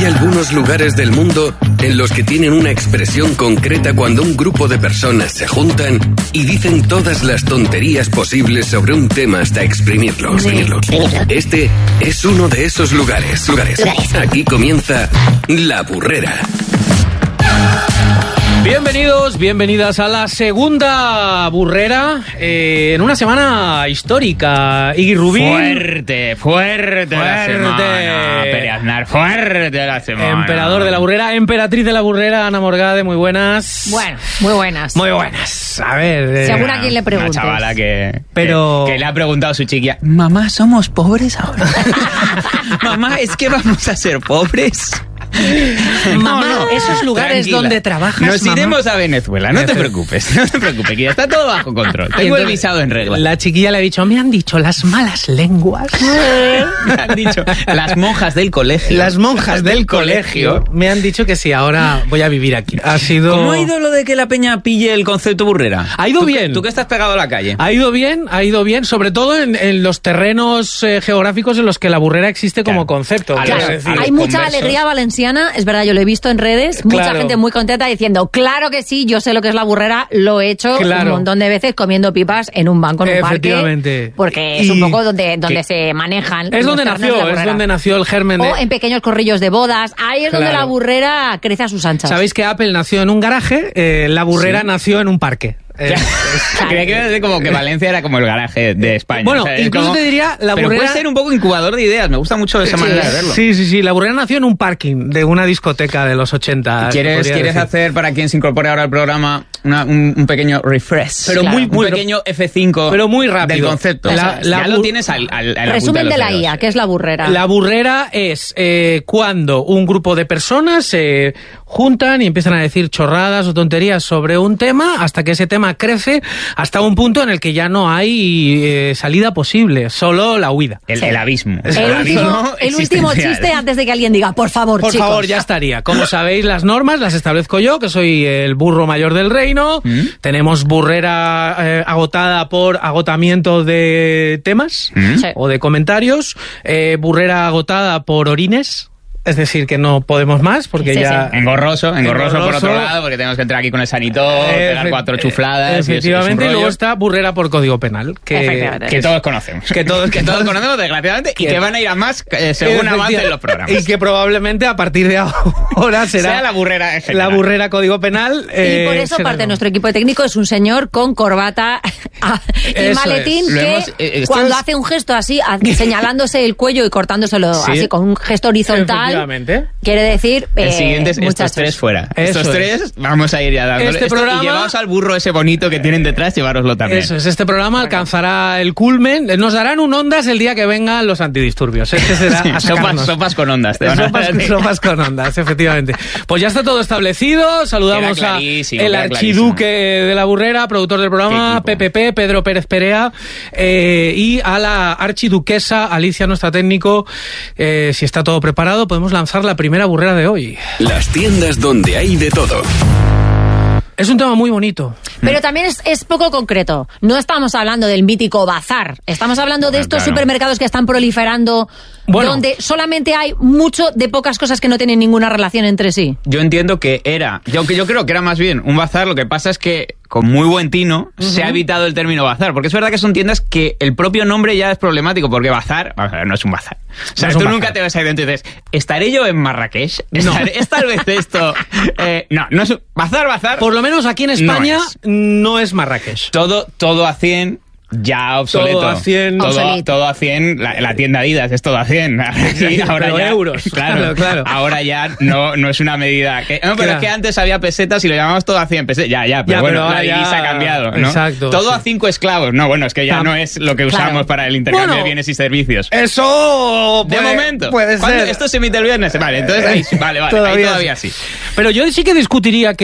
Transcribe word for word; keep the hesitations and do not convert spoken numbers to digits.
Hay algunos lugares del mundo en los que tienen una expresión concreta cuando un grupo de personas se juntan y dicen todas las tonterías posibles sobre un tema hasta exprimirlo. exprimirlo. Este es uno de esos lugares. lugares. Aquí comienza La Burrera. Bienvenidos, bienvenidas a la segunda burrera eh, en una semana histórica. Iggy Rubín. Fuerte, fuerte, fuerte la semana. Pere Aznar, fuerte la semana. Emperador de la burrera, emperatriz de la burrera, Ana Morgade, muy buenas. Bueno, muy buenas. Muy buenas. A ver. Eh, Seguro a quien le preguntes. Una chavala que, Pero... que, que le ha preguntado a su chiquilla: mamá, ¿somos pobres ahora? Mamá, ¿es que vamos a ser pobres? Mamá, no, no, esos lugares tranquila. Donde trabajas, Nos mamá. iremos a Venezuela, no te preocupes, no te preocupes, que ya está todo bajo control. Tengo entonces, el visado en regla. La chiquilla le ha dicho: me han dicho las malas lenguas. Me han dicho las monjas del colegio. Las monjas del colegio me han dicho que sí, ahora voy a vivir aquí. Ha sido... ¿Cómo ha ido lo de que la peña pille el concepto burrera? Ha ido ¿Tú bien. Que, tú que estás pegado a la calle. Ha ido bien, ha ido bien, sobre todo en, en los terrenos eh, geográficos en los que la burrera existe como Claro. concepto. A Claro, los- es decir, a los Hay mucha conversos. alegría valenciana, es verdad, yo lo he visto en redes, mucha Claro. gente muy contenta diciendo, claro que sí, yo sé lo que es la burrera, lo he hecho Claro. un montón de veces comiendo pipas en un banco, en un parque, Efectivamente. porque es Y un poco donde, donde que- se manejan es los donde terrenos de nació, la es burrera. donde nació el germen de... O en pequeños corrillos de bodas, ahí es donde Claro. la burrera crece a sus anchas. Sabéis que Apple nació en un garaje, eh, la burrera Sí. nació en un parque. Eh, Creía que iba a decir como que Valencia era como el garaje de España. Bueno, O sea, es incluso como- te diría, la Pero burrera- puede ser un poco incubador de ideas, me gusta mucho esa Sí, manera de verlo. Sí, sí, sí. La burrera nació en un parking de una discoteca de los ochenta. ¿Quieres, podría ¿quieres decir. hacer, para quien se incorpore ahora al programa, una- un, un pequeño refresh? Pero muy- un muy- pequeño F cinco pero muy rápido. del concepto. La- la ya bur- lo tienes al, al, a la punta Resumen los de la dedos. I A, que es la burrera. La burrera es eh, cuando un grupo de personas se juntan y empiezan a decir chorradas o tonterías sobre un tema hasta que ese tema crece hasta un punto en el que ya no hay eh, salida posible, solo la huida. El, Sí. el abismo. El El último, abismo el último existencial. chiste antes de que alguien diga, por favor, Por chicos. favor, ya estaría. Como sabéis, las normas las establezco yo, que soy el burro mayor del reino. ¿Mm? Tenemos burrera eh, agotada por agotamiento de temas ¿Mm? Sí. o de comentarios. Eh, burrera agotada por orines. Es decir, que no podemos más porque Sí, ya... sí. Engorroso, engorroso, por Engorroso. otro lado, porque tenemos que entrar aquí con el sanitor, pegar Efe- cuatro chufladas. y es- es un Efectivamente, y, rollo luego está burrera por código penal. Que, Efectivamente. que todos conocemos. Que todos- que todos conocemos, desgraciadamente, y que- que van a ir a más eh, según avancen los programas. Y que probablemente a partir de ahora será sea la burrera en la general. burrera código penal. Y eh, por eso será parte de como- nuestro equipo de técnico es un señor con corbata y Eso maletín es. Lo que hemos- eh, esto cuando es- hace un gesto así, a- señalándose el cuello y cortándoselo Sí. así con un gesto horizontal, Efectivamente. quiere decir El eh, siguiente es estos muchachos. tres fuera. Eso estos es. tres vamos a ir ya dándole. Este Esto- programa- Y llevaos al burro ese bonito que tienen detrás, llevároslo también. Eso es, este programa alcanzará el culmen. Nos darán un ondas el día que vengan los antidisturbios. Este será Sí, a sopas, sacarnos. sopas con ondas. Te van a Sopas, dar. sopas con ondas, efectivamente. Pues ya está todo establecido. Saludamos Queda a clarísimo, el queda archiduque de la burrera, productor del programa, Qué P P P, Pedro Pérez Perea, eh, y a la archiduquesa Alicia, nuestra técnico. Eh, si está todo preparado, podemos lanzar la primera burrera de hoy. Las tiendas donde hay de todo. Es un tema muy bonito. Pero también es, es poco concreto. No estamos hablando del mítico bazar. Estamos hablando de Ah, estos claro. supermercados que están proliferando, Bueno. donde solamente hay mucho de pocas cosas que no tienen ninguna relación entre sí. Yo entiendo que era, yo, yo creo que era más bien un bazar, lo que pasa es que con muy buen tino se ha evitado el término bazar, porque es verdad que son tiendas que el propio nombre ya es problemático, porque bazar, vamos a ver, no es un bazar. O sea, No es un tú bazar. nunca te vas a ir dentro y dices, ¿estaré yo en Marrakech? No. ¿Estaré- ¿Es tal vez esto? Eh, no, no es un- bazar, bazar. Por lo menos aquí en España No es. no es Marrakech. Todo, todo a cien. Ya obsoleto. Todo a cien. Todo, Obsoleto. todo a cien. La, la tienda Adidas es todo a cien. Sí, ahora Pero ya, euros. Claro, Claro, claro. Ahora ya no, no es una medida. Que, no, pero Claro. es que antes había pesetas y lo llamamos todo a cien pesetas. Ya, ya, pero Ya, bueno, pero ahora la ya- divisa ha cambiado, ¿no? Exacto, Todo sí. a cinco esclavos. No, bueno, es que ya Tam- no es lo que usamos Claro. para el intercambio Bueno, de bienes y servicios. Eso De puede- momento. puede ¿Cuándo- ser. Esto se emite el viernes. Vale, entonces ahí, sí, vale, vale. Todavía ahí todavía sí. sí. Pero yo sí que discutiría que